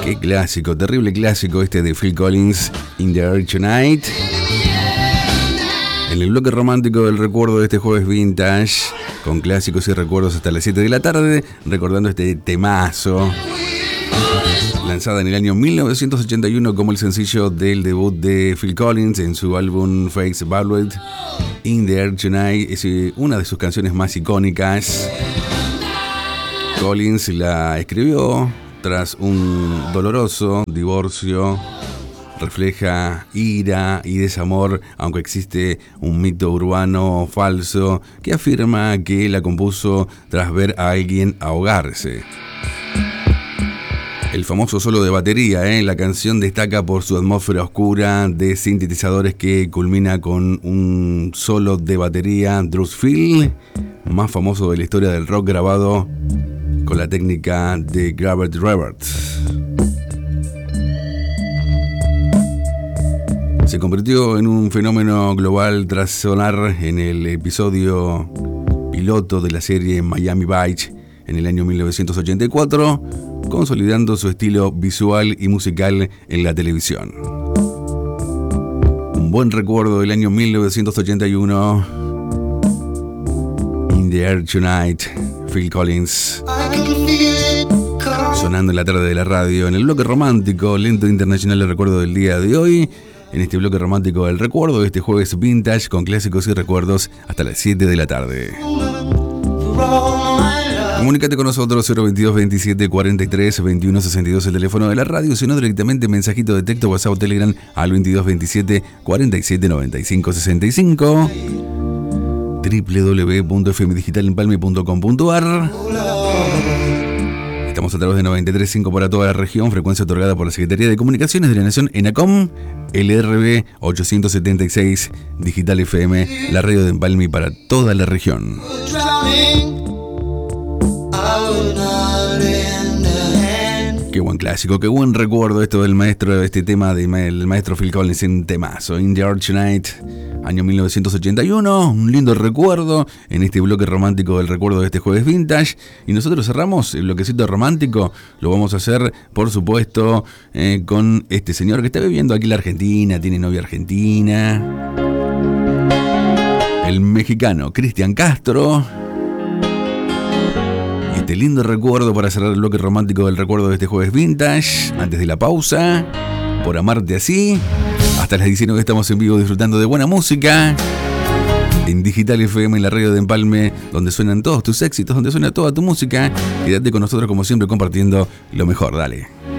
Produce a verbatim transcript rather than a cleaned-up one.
Qué clásico, terrible clásico este de Phil Collins, In the Air Tonight. En el bloque romántico del recuerdo de este jueves vintage, con clásicos y recuerdos hasta las siete de la tarde, recordando este temazo, lanzada en el año mil novecientos ochenta y uno como el sencillo del debut de Phil Collins en su álbum Face Value. In the Air Tonight es una de sus canciones más icónicas. Collins la escribió tras un doloroso divorcio. Refleja ira y desamor, aunque existe un mito urbano falso que afirma que la compuso tras ver a alguien ahogarse. El famoso solo de batería, ¿eh? La canción destaca por su atmósfera oscura de sintetizadores que culmina con un solo de batería Drusfield, más famoso de la historia del rock, grabado con la técnica de Gravert Roberts. Se convirtió en un fenómeno global tras sonar en el episodio piloto de la serie Miami Vice en el año mil novecientos ochenta y cuatro, consolidando su estilo visual y musical en la televisión. Un buen recuerdo del año mil novecientos ochenta y uno. In the Air Tonight, Phil Collins. Sonando en la tarde de la radio, en el bloque romántico, lento internacional de recuerdo del día de hoy. En este bloque romántico del recuerdo de este jueves vintage con clásicos y recuerdos hasta las siete de la tarde. Comunícate con nosotros cero veintidós veintisiete cuarenta y tres veintiuno sesenta y dos el teléfono de la radio, sino directamente mensajito de texto, WhatsApp o Telegram al veintidós veintisiete cuarenta y siete noventa y cinco sesenta y cinco, doble u doble u doble u punto f m digital empalme punto com punto a r. Estamos a través de noventa y tres punto cinco para toda la región, frecuencia otorgada por la Secretaría de Comunicaciones de la Nación, ENACOM, L R B ochocientos setenta y seis, Digital F M, la radio de Empalme para toda la región. Qué buen clásico, qué buen recuerdo esto del maestro, este tema del maestro Phil Collins en temazo, In the Air Tonight, año mil novecientos ochenta y uno, un lindo recuerdo en este bloque romántico del recuerdo de este jueves vintage. Y nosotros cerramos el bloquecito romántico, lo vamos a hacer, por supuesto, eh, con este señor que está viviendo aquí en la Argentina, tiene novia argentina, el mexicano Cristian Castro. Este lindo recuerdo para cerrar el bloque romántico del recuerdo de este jueves vintage. Antes de la pausa, Por Amarte Así, hasta las diecinueve estamos en vivo disfrutando de buena música en Digital F M, en la radio de Empalme, donde suenan todos tus éxitos, donde suena toda tu música. Quédate con nosotros como siempre compartiendo lo mejor, dale.